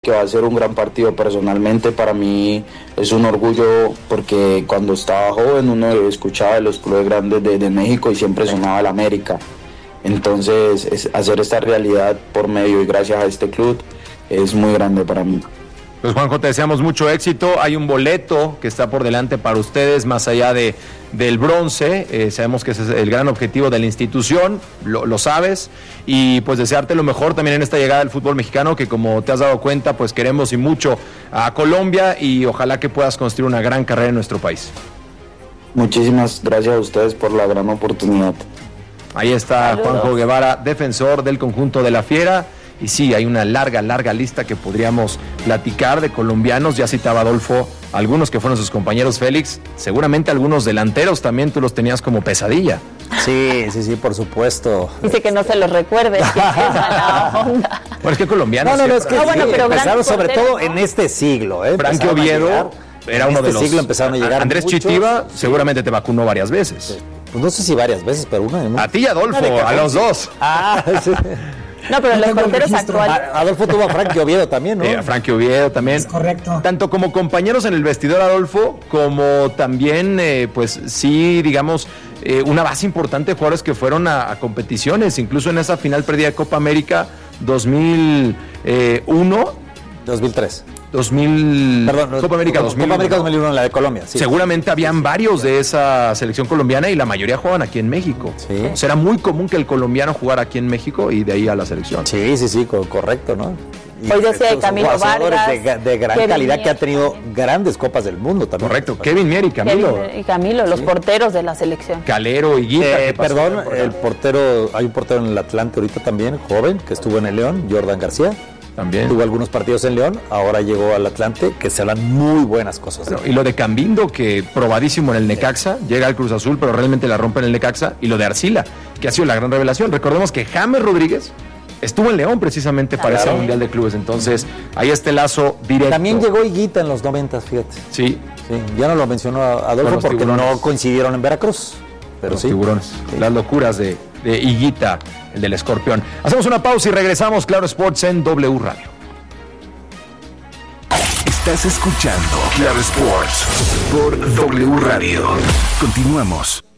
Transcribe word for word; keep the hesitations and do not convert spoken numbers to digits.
que va a ser un gran partido. Personalmente para mí es un orgullo porque cuando estaba joven uno escuchaba de los clubes grandes de, de México y siempre sonaba el América. Entonces es, hacer esta realidad por medio y gracias a este club es muy grande para mí. Pues Juanjo, te deseamos mucho éxito. Hay un boleto que está por delante para ustedes, más allá de del bronce. Eh, sabemos que ese es el gran objetivo de la institución, lo, lo sabes, y pues desearte lo mejor también en esta llegada al fútbol mexicano, que como te has dado cuenta, pues queremos y mucho a Colombia, y ojalá que puedas construir una gran carrera en nuestro país. Muchísimas gracias a ustedes por la gran oportunidad. Ahí está Juanjo Guevara, defensor del conjunto de la Fiera. Y sí, hay una larga, larga lista que podríamos platicar de colombianos. Ya citaba Adolfo algunos que fueron sus compañeros, Félix. Seguramente algunos delanteros también tú los tenías como pesadilla. Sí, sí, sí, por supuesto. Dice que no se los recuerde. Que es la onda. Bueno, es que colombianos... No, no, no, es que no, bueno, sí, pero empezaron sobre porteros, todo ¿no? en este siglo. ¿eh? Frankie Oviedo era uno en este de los... siglo empezaron a llegar Andrés muchos. Chitiva Sí. seguramente te vacunó varias veces. Pues no sé si varias veces, pero una. ¿no? A ti y a Adolfo, Una de a los dos. Ah, sí. No, pero los porteros actuales. A- Adolfo tuvo a Frankie Oviedo también, ¿no? Eh, a Frankie Oviedo también. Es correcto. Tanto como compañeros en el vestidor, Adolfo, como también, eh, pues sí, digamos, eh, una base importante de jugadores que fueron a, a competiciones, incluso en esa final perdida de Copa América dos mil uno. dos mil tres. dos mil Perdón, Copa América dos mil uno. Copa América dos mil uno, la de Colombia. Sí. Seguramente habían varios de esa selección colombiana y la mayoría jugaban aquí en México. Sí. O sea, era muy común que el colombiano jugara aquí en México y de ahí a la selección. Sí, sí, sí, co- correcto, ¿no? Y Hoy decía estos Camilo jugadores Vargas, de, de gran Kevin calidad que Mier. ha tenido grandes copas del mundo también. Correcto. Kevin Mier y Camilo. Kevin y Camilo, los porteros de la selección. Calero y Guita. Eh, que pasó perdón, por el acá. portero, hay un portero en el Atlante ahorita también, joven, que estuvo en el León, Jordan García. También. Tuvo algunos partidos en León, ahora llegó al Atlante, que se hablan muy buenas cosas. de Bueno, él. y lo de Cambindo, que probadísimo en el Necaxa, llega al Cruz Azul, pero realmente la rompe en el Necaxa. Y lo de Arcila, que ha sido la gran revelación. Recordemos que James Rodríguez estuvo en León precisamente para Claro. ese Mundial de Clubes. Entonces, ahí está el lazo directo. También llegó Higuita en los noventas, fíjate. Sí, Sí, ya no lo mencionó Adolfo Con los porque tiburones. no coincidieron en Veracruz. Pero los sí. tiburones. Sí. Las locuras de, de Higuita, el del escorpión. Hacemos una pausa y regresamos. Claro Sports en W Radio. Estás escuchando Claro Sports por W Radio. Continuamos.